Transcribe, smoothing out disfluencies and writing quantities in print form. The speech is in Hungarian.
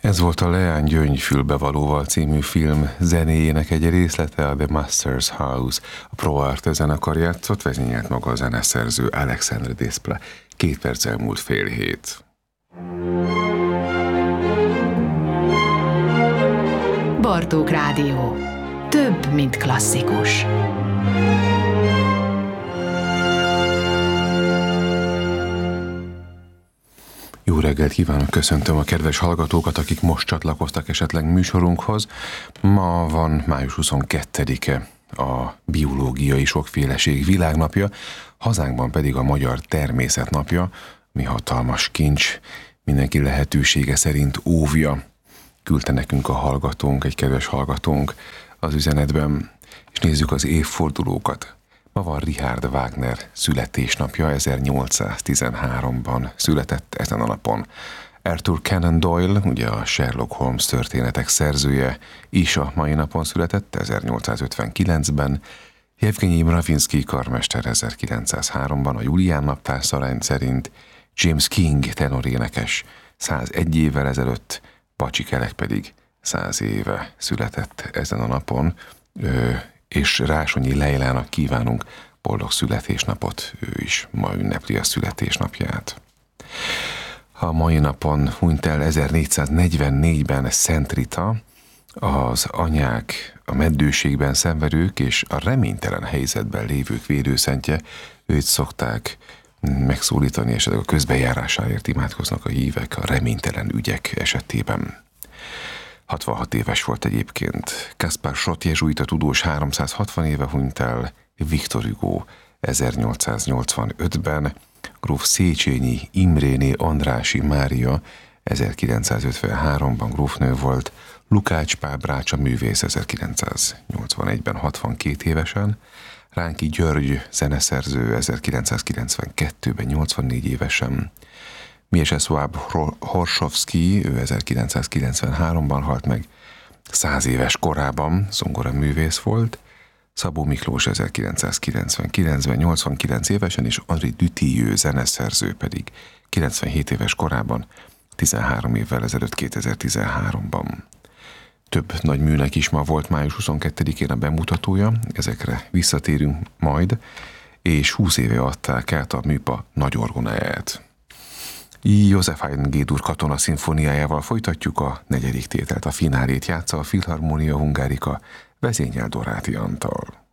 Ez volt a Leány Gyöngyfülbevalóval című film zenéjének egy részlete, a The Master's House. A Pro Arte zenekar játszott, vezényelt maga a zeneszerző Alexandre Desplat. 2 perc elmúlt 6:30. Bartók Rádió. Több, mint klasszikus. Jó reggelt kívánok, köszöntöm a kedves hallgatókat, akik most csatlakoztak esetleg műsorunkhoz. Ma van május 22-e, a biológiai sokféleség világnapja, hazánkban pedig a Magyar Természetnapja, mi hatalmas kincs, mindenki lehetősége szerint óvja. Küldte nekünk a hallgatónk, egy kedves hallgatónk az üzenetben, és nézzük az évfordulókat. Ma van Richard Wagner születésnapja, 1813-ban született ezen a napon. Arthur Conan Doyle, ugye a Sherlock Holmes történetek szerzője is a mai napon született, 1859-ben. Jevgenyi Mravinsky karmester 1903-ban, a Julián naptár szerint. James King tenorénekes 101 évvel ezelőtt, Pacsi Kelek pedig 100 éve született ezen a napon, és Rásonyi Lejlának kívánunk boldog születésnapot, ő is ma ünnepli a születésnapját. A mai napon hunyt el 1444-ben Szent Rita, az anyák, a meddőségben szenvedők és a reménytelen helyzetben lévők védőszentje, őt szokták megszólítani, és a közbejárásáért imádkoznak a hívek a reménytelen ügyek esetében. 66 éves volt egyébként. Gaspard Schott jezsuita tudós 360 éve hunyt el, Victor Hugo 1885-ben, gróf Széchenyi Imréné Andrássy Mária 1953-ban grófnő volt, Lukács Pál Brácsa művész 1981-ben 62 évesen, Ránki György zeneszerző 1992-ben 84 évesen, Mieczysław Horszowski, ő 1993-ban halt meg, 100 éves korában zongoraművész volt, Szabó Miklós 1999-ben 89 évesen, és Henri Dutilleux zeneszerző pedig 97 éves korában, 13 évvel ezelőtt 2013-ban. Több nagy műnek is ma volt május 22-én a bemutatója, ezekre visszatérünk majd, és 20 éve adták át a műpa nagy orgonáját. József G-dur katona szimfóniájával folytatjuk a 4. tételt, a finálét játsza a Philharmonia Hungarica vezényel Doráti Antal.